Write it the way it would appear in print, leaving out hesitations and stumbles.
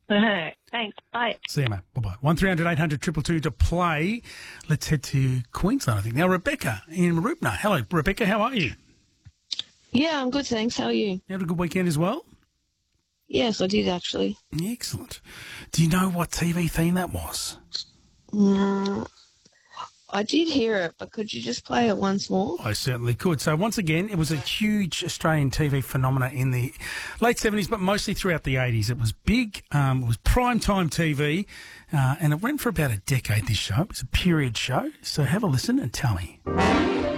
Thanks. Bye. See you, mate. Bye-bye. 1300 800 222 to play. Let's head to Queensland, I think. Now, Rebecca in Marupna. Hello, Rebecca. How are you? Yeah, I'm good, thanks. How are you? You had a good weekend as well? Yes, I did actually. Excellent. Do you know what TV theme that was? I did hear it, but could you just play it once more? I certainly could. So once again, it was a huge Australian TV phenomena in the late 70s, but mostly throughout the 80s. It was big. It was primetime TV, and it went for about a decade, this show. It was a period show. So have a listen and tell me.